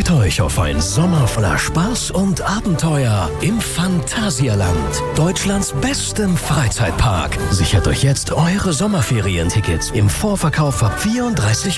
Freut euch auf einen Sommer voller Spaß und Abenteuer im Phantasialand, Deutschlands bestem Freizeitpark. Sichert euch jetzt eure Sommerferientickets im Vorverkauf ab 34